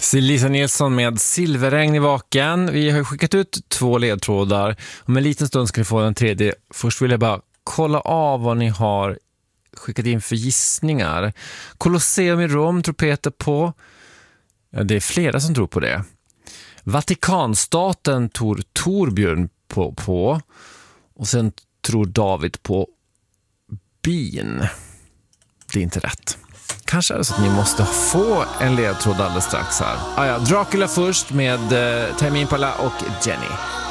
Lisa Nilsson med Silverregn i vaken. Vi har skickat ut 2 ledtrådar. Om en liten stund ska ni få den tredje. Först vill jag bara kolla av vad ni har skickat in för gissningar. Colosseum i Rom tror Peter på. Ja, det är flera som tror på det. Vatikanstaten tror Torbjörn på. Och sen tror David på bin. Det är inte rätt. Kanske är det så att ni måste få en ledtråd alldeles strax här. Dracula först med Tame Impala och Jenny.